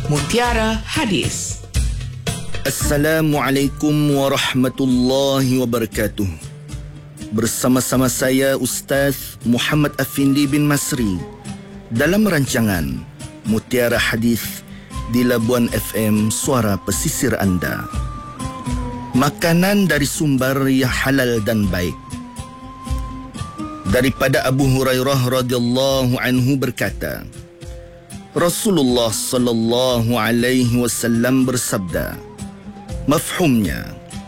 Mutiara Hadis. Assalamualaikum warahmatullahi wabarakatuh. Bersama-sama saya Ustaz Muhammad Afindi bin Masri dalam rancangan Mutiara Hadis di Labuan FM, suara pesisir anda. Makanan dari sumber yang halal dan baik. Daripada Abu Hurairah radhiyallahu anhu berkata, Rasulullah sallallahu alaihi wasallam bersabda, mafhumnya,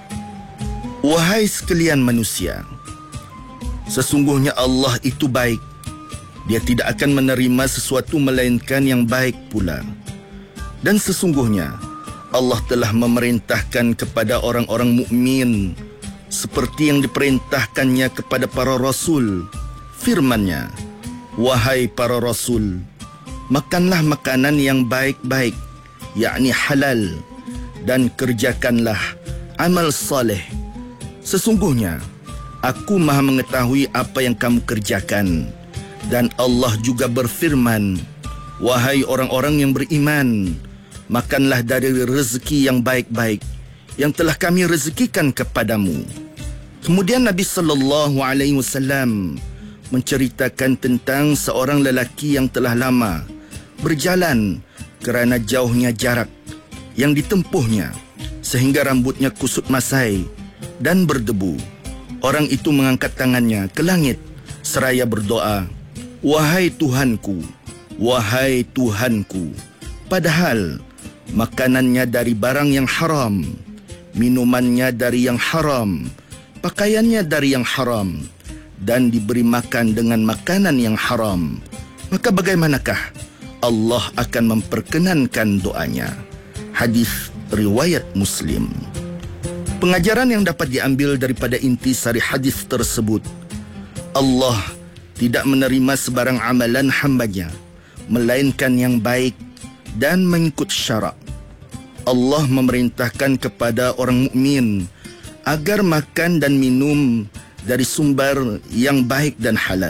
wahai sekalian manusia, sesungguhnya Allah itu baik. Dia tidak akan menerima sesuatu melainkan yang baik pula. Dan sesungguhnya Allah telah memerintahkan kepada orang-orang mukmin seperti yang diperintahkannya kepada para rasul. Firman-Nya, wahai para rasul, makanlah makanan yang baik-baik, yakni halal, dan kerjakanlah amal saleh. Sesungguhnya aku Maha mengetahui apa yang kamu kerjakan. Dan Allah juga berfirman, wahai orang-orang yang beriman, makanlah dari rezeki yang baik-baik yang telah kami rezekikan kepadamu. Kemudian Nabi SAW menceritakan tentang seorang lelaki yang telah lama berjalan kerana jauhnya jarak yang ditempuhnya sehingga rambutnya kusut masai dan berdebu. Orang itu mengangkat tangannya ke langit seraya berdoa, wahai Tuhanku, wahai Tuhanku. Padahal makanannya dari barang yang haram, minumannya dari yang haram, pakaiannya dari yang haram, dan diberi makan dengan makanan yang haram. Maka bagaimanakah Allah akan memperkenankan doanya? Hadis riwayat Muslim. Pengajaran yang dapat diambil daripada intisari hadis tersebut, Allah tidak menerima sebarang amalan hamba-Nya melainkan yang baik dan mengikut syarak. Allah memerintahkan kepada orang mukmin agar makan dan minum dari sumber yang baik dan halal.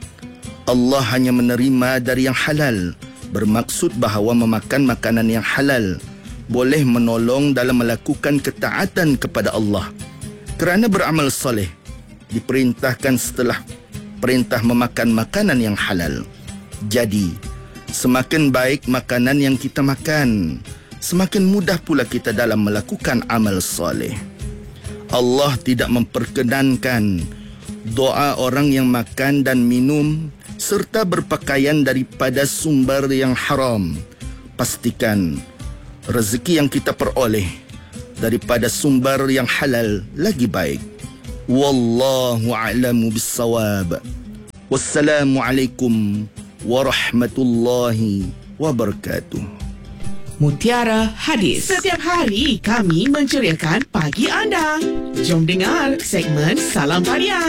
Allah hanya menerima dari yang halal, bermaksud bahawa memakan makanan yang halal boleh menolong dalam melakukan ketaatan kepada Allah. Kerana beramal soleh diperintahkan setelah perintah memakan makanan yang halal. Jadi, semakin baik makanan yang kita makan, semakin mudah pula kita dalam melakukan amal soleh. Allah tidak memperkenankan doa orang yang makan dan minum serta berpakaian daripada sumber yang haram. Pastikan rezeki yang kita peroleh daripada sumber yang halal lagi baik. Wallahu a'lamu bissawab. Wassalamualaikum warahmatullahi wabarakatuh. Mutiara Hadis. Setiap hari kami menceriakan pagi anda. Jom dengar segmen Salam Tarian.